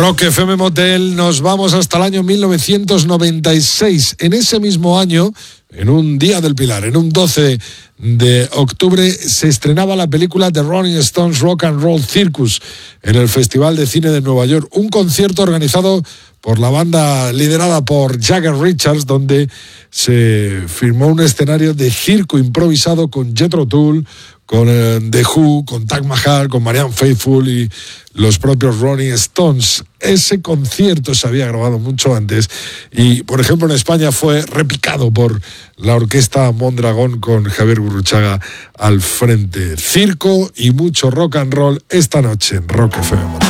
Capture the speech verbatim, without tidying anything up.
Rock F M Motel, nos vamos hasta el año mil novecientos noventa y seis. En ese mismo año, en un día del Pilar, en un doce de octubre, se estrenaba la película The Rolling Stones Rock and Roll Circus en el Festival de Cine de Nueva York. Un concierto organizado por la banda liderada por Jagger Richards, donde se firmó un escenario de circo improvisado con Jethro Tull, con eh, The Who, con Taj Mahal, con Marianne Faithfull y los propios Rolling Stones. Ese concierto se había grabado mucho antes y, por ejemplo, en España fue repicado por la orquesta Mondragón con Javier Gurruchaga al frente. Circo y mucho rock and roll esta noche en Rock F M.